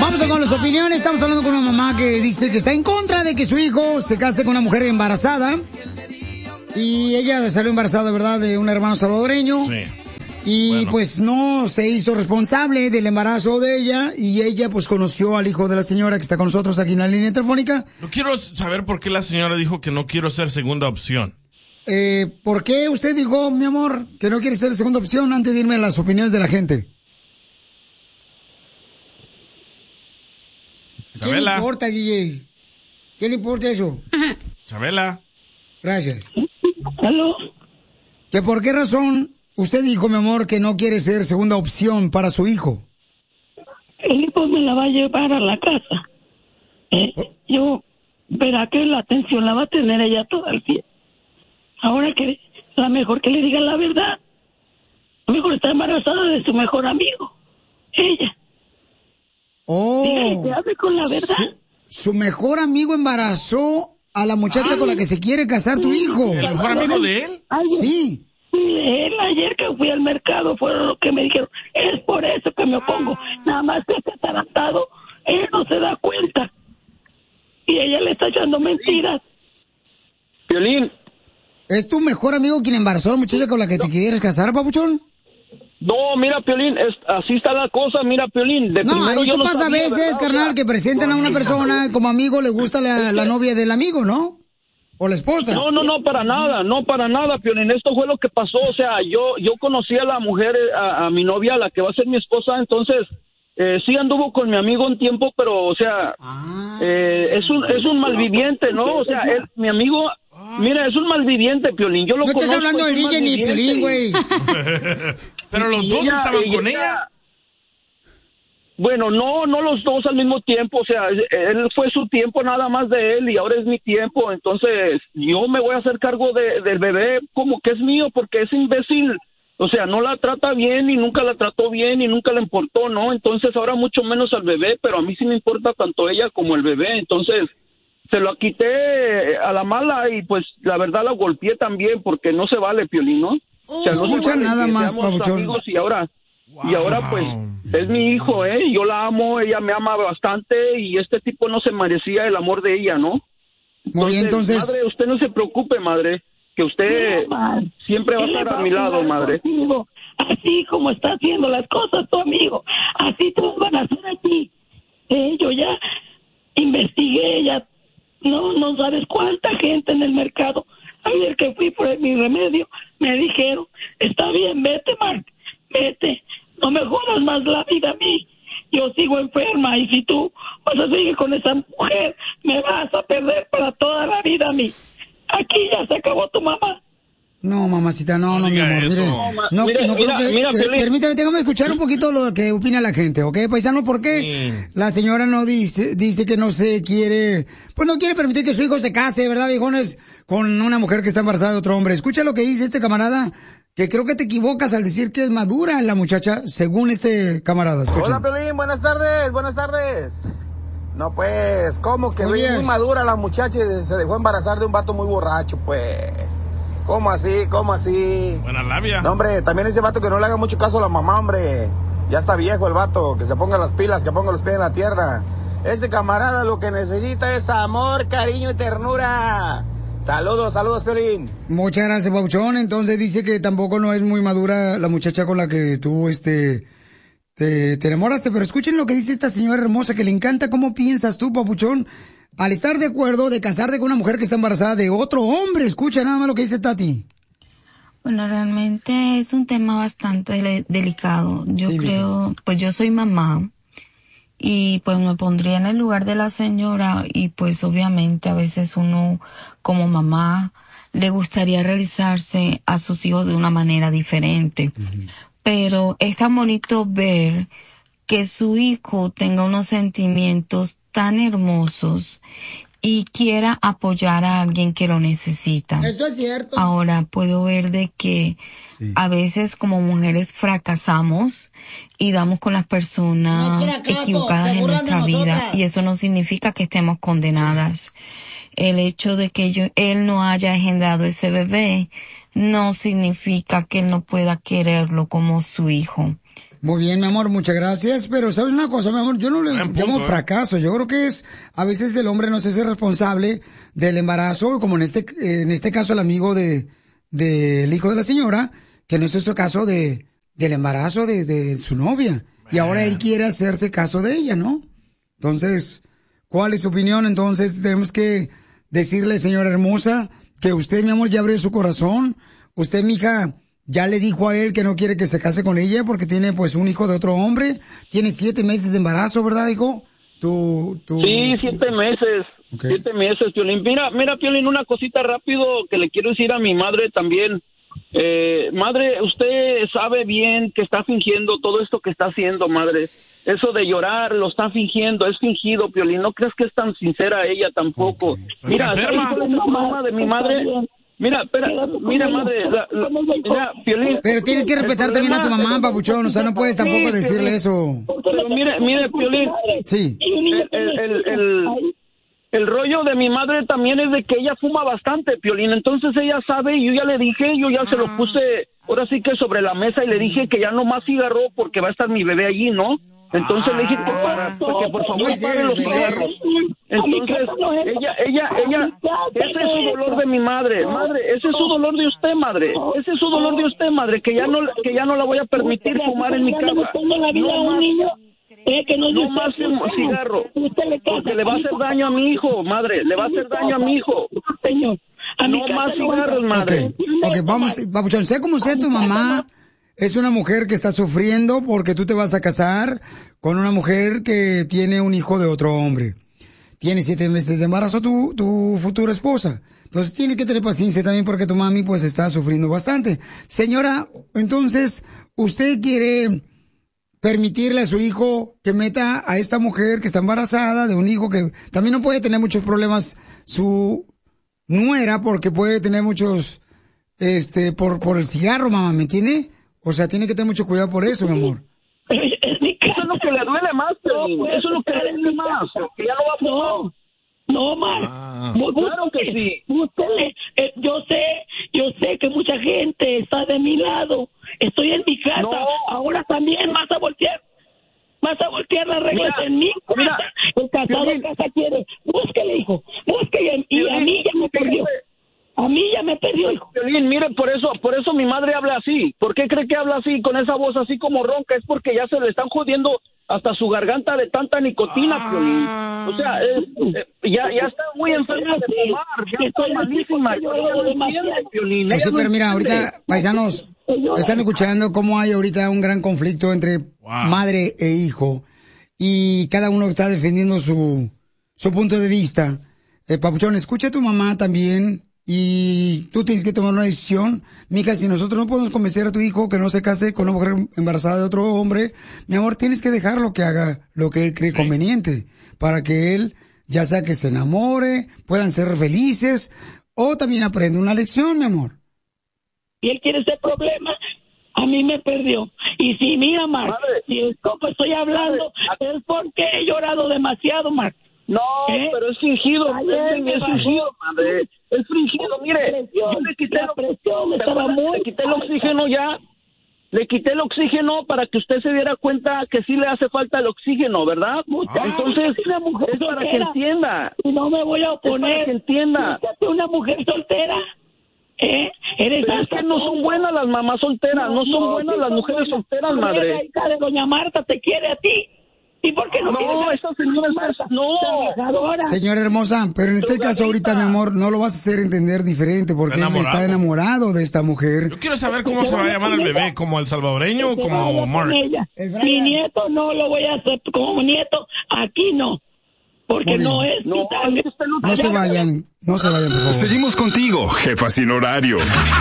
Vamos con las opiniones. Estamos hablando con una mamá que dice que está en contra de que su hijo se case con una mujer embarazada. Y ella salió embarazada, ¿verdad?, de un hermano salvadoreño. Sí. Y pues no se hizo responsable del embarazo de ella. Y ella pues conoció al hijo de la señora que está con nosotros aquí en la línea telefónica. No quiero saber por qué la señora dijo que no quiero ser segunda opción. ¿Por qué usted dijo, mi amor, que no quiere ser segunda opción antes de irme a las opiniones de la gente? ¿Qué le importa, DJ? ¿Qué le importa eso? Chabela. Gracias. ¿Aló? ¿Que por qué razón usted dijo, mi amor, que no quiere ser segunda opción para su hijo? El hijo me la va a llevar a la casa. Yo, verá que la atención la va a tener ella todo el día. Ahora que la mejor que le diga la verdad. A lo mejor está embarazada de su mejor amigo. Ella. Oh. Dígale que hable con la verdad. Su mejor amigo embarazó a la muchacha con la que se quiere casar tu hijo. ¿El mejor amigo de él? Sí. Él ayer que fui al mercado fueron lo que me dijeron. Es por eso que me opongo. Nada más que este atarantado, él no se da cuenta. Y ella le está echando mentiras. Piolín. ¿Es tu mejor amigo quien embarazó a la muchacha con la que te quieres casar, papuchón? No, mira, Piolín, así está la cosa, mira, Piolín. No, eso pasa a veces, carnal, que presentan a una persona como amigo, le gusta la novia del amigo, ¿no? O la esposa. No, para nada, Piolín. Esto fue lo que pasó, o sea, yo conocí a la mujer, a mi novia, la que va a ser mi esposa, entonces, sí anduvo con mi amigo un tiempo, pero, o sea, es un malviviente, ¿no? O sea, mi amigo... Mira, es un malviviente, Piolín. Yo lo conozco. No estás hablando del DJ ni Piolín, güey. Pero los dos estaban con ella. Bueno, no los dos al mismo tiempo. O sea, él fue su tiempo nada más de él y ahora es mi tiempo. Entonces, yo me voy a hacer cargo del bebé como que es mío porque es imbécil. O sea, no la trata bien y nunca la trató bien y nunca le importó, ¿no? Entonces, ahora mucho menos al bebé, pero a mí sí me importa tanto ella como el bebé. Entonces... se lo quité a la mala y pues la verdad la golpeé también porque no se vale, Piolín, ¿no? O sea, no escucha vale nada más, papuchón. Y ahora pues es mi hijo, yo la amo, ella me ama bastante y este tipo no se merecía el amor de ella, ¿no? Muy bien, entonces... Madre, usted no se preocupe, madre, que usted siempre va a estar a mi lado, madre. Contigo? Así como está haciendo las cosas tu amigo, así todos van a hacer aquí. Yo ya investigué, ya no sabes cuánta gente en el mercado. Ayer que fui por mi remedio, me dijeron, está bien, vete, Mark, vete, no me jodas más la vida a mí. Yo sigo enferma y si tú vas a seguir con esa mujer, me vas a perder para toda la vida a mí. Aquí ya se acabó tu mamá. No, mamacita, no, mi amor. Permítame, déjame escuchar un poquito lo que opina la gente, ¿ok, paisano? Porque la señora no dice que no se quiere, pues no quiere permitir que su hijo se case, ¿verdad, viejones? Con una mujer que está embarazada de otro hombre. Escucha lo que dice este camarada, que creo que te equivocas al decir que es madura la muchacha, según este camarada. Escucha. Hola, Pelín, buenas tardes. No, pues, ¿cómo que muy madura la muchacha y se dejó embarazar de un vato muy borracho, pues? ¿Cómo así? Buena labia. No, hombre, también ese vato que no le haga mucho caso a la mamá, hombre. Ya está viejo el vato, que se ponga las pilas, que ponga los pies en la tierra. Este camarada lo que necesita es amor, cariño y ternura. Saludos, Piolín. Muchas gracias, Pauchón. Entonces dice que tampoco no es muy madura la muchacha con la que tú, te enamoraste. Pero escuchen lo que dice esta señora hermosa, que le encanta. ¿Cómo piensas tú, Papuchón, al estar de acuerdo de casarte con una mujer que está embarazada de otro hombre? Escucha nada más lo que dice Tati. Bueno, realmente es un tema bastante delicado. Yo creo, pues yo soy mamá y pues me pondría en el lugar de la señora y pues obviamente a veces uno como mamá le gustaría realizarse a sus hijos de una manera diferente. Pero es tan bonito ver que su hijo tenga unos sentimientos tan hermosos y quiera apoyar a alguien que lo necesita. Eso es cierto. Ahora puedo ver de que a veces como mujeres fracasamos y damos con las personas equivocadas en nuestra vida y eso no significa que estemos condenadas. El hecho de que él no haya engendrado ese bebé no significa que él no pueda quererlo como su hijo. Muy bien, mi amor, muchas gracias. Pero, ¿sabes una cosa, mi amor? Yo no le llamo fracaso. Yo creo que es, a veces el hombre no se hace responsable del embarazo, como en este caso el amigo del hijo de la señora, que no es ese caso del embarazo de su novia. Y ahora él quiere hacerse caso de ella, ¿no? Entonces, ¿cuál es su opinión? Entonces, tenemos que decirle, señora hermosa, que usted, mi amor, ya abrió su corazón. Usted, mija, ya le dijo a él que no quiere que se case con ella porque tiene, pues, un hijo de otro hombre. Tiene 7 meses de embarazo, ¿verdad, hijo? Sí, 7 meses. Okay. 7 meses, Piolín. Mira, Piolín, una cosita rápido que le quiero decir a mi madre también. Madre, usted sabe bien que está fingiendo todo esto que está haciendo, madre. Eso de llorar lo está fingiendo, es fingido, Piolín. No crees que es tan sincera ella tampoco. Okay. Mira, ¿sabes cuál es la mamá de mi madre? Mira, madre, mira, Piolín. Pero tienes que respetar también a tu mamá, papuchón, o sea, no puedes tampoco decirle eso. Pero mire, Piolín. Sí. El rollo de mi madre también es de que ella fuma bastante, Piolín. Entonces ella sabe, y yo ya le dije, yo ya se lo puse, ahora sí que sobre la mesa, y le dije que ya no más cigarro porque va a estar mi bebé allí, ¿no? Entonces le dije que por favor pare los cigarros. Entonces ella, ese es su dolor de mi madre, ese es su dolor de usted, madre, ese es su dolor de usted, madre, que ya no la voy a permitir fumar en mi casa. No más cigarro, porque le va a hacer daño a mi hijo, madre, le va a hacer daño a mi hijo. Señor, no más cigarros, madre. Okay, vamos, papuchón, sé como sea tu mamá. Es una mujer que está sufriendo porque tú te vas a casar con una mujer que tiene un hijo de otro hombre. Tiene 7 meses de embarazo tu futura esposa. Entonces tienes que tener paciencia también porque tu mami pues está sufriendo bastante. Señora, entonces, ¿usted quiere permitirle a su hijo que meta a esta mujer que está embarazada de un hijo que también no puede tener muchos problemas su nuera porque puede tener muchos, por el cigarro, mamá, ¿me entiende? O sea, tiene que tener mucho cuidado por eso, mi amor. Eso es lo que le duele más, pero eso es lo que le duele más, que ya no va a fumar. No, Mar. Claro que sí. Yo sé que mucha gente está de mi lado. Estoy en mi casa. No. Ahora también vas a voltear las reglas en mi casa. El casado en casa quiere. Búsquele, hijo. Búsquele. Y a mí ya me perdió. A mí ya me perdió, hijo. Piolín, mire, por eso mi madre habla así. ¿Por qué cree que habla así, con esa voz así como ronca? Es porque ya se le están jodiendo hasta su garganta de tanta nicotina, Piolín. O sea, ya está muy enferma de fumar. Ya está malísima. Piolín. Pero mira, ahorita, paisanos, están escuchando cómo hay ahorita un gran conflicto entre madre e hijo. Y cada uno está defendiendo su punto de vista. Papuchón, escucha a tu mamá también. Y tú tienes que tomar una decisión. Mija, si nosotros no podemos convencer a tu hijo que no se case con una mujer embarazada de otro hombre, mi amor, tienes que dejarlo que haga lo que él cree conveniente, para que él, ya sea que se enamore, puedan ser felices, o también aprenda una lección, mi amor. Y él quiere ese problema, a mí me perdió. Y si mira, Marc, si esto que estoy hablando es porque he llorado demasiado, Marc. No, pero es fingido, es fingido, madre. Es fingido, mire, yo le quité el oxígeno ya, le quité el oxígeno para que usted se diera cuenta que sí le hace falta el oxígeno, ¿verdad? Entonces, es para que entienda. Y no me voy a oponer. Es para que entienda. Búscate una mujer soltera. Pero es que no son buenas las mamás solteras, no son buenas las mujeres solteras, madre. La hija de doña Marta te quiere a ti. ¿Y por qué no? No, esa señora no. Señora hermosa, pero en este caso ahorita, mi amor, no lo vas a hacer entender diferente porque él está enamorado de esta mujer. Yo quiero saber cómo se va a llamar el bebé, como el salvadoreño o como Mark. Mi nieto no lo voy a hacer como nieto, aquí no. Porque no es. No se vayan, por favor. Seguimos contigo, jefa sin horario.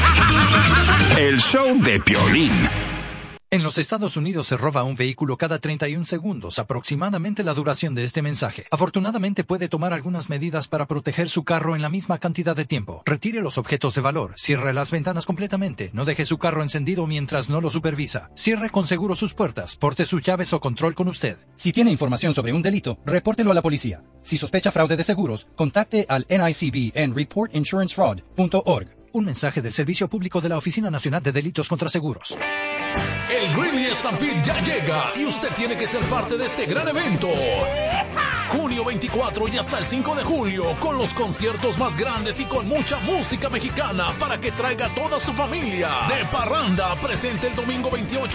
El show de Piolín. En los Estados Unidos se roba un vehículo cada 31 segundos, aproximadamente la duración de este mensaje. Afortunadamente puede tomar algunas medidas para proteger su carro en la misma cantidad de tiempo. Retire los objetos de valor, cierre las ventanas completamente, no deje su carro encendido mientras no lo supervisa. Cierre con seguro sus puertas, porte sus llaves o control con usted. Si tiene información sobre un delito, repórtelo a la policía. Si sospecha fraude de seguros, contacte al NICB en reportinsurancefraud.org. Un mensaje del Servicio Público de la Oficina Nacional de Delitos contra Seguros. El Greeley Stampede ya llega y usted tiene que ser parte de este gran evento. Junio 24 y hasta el 5 de julio, con los conciertos más grandes y con mucha música mexicana para que traiga toda su familia. De Parranda presente el domingo 28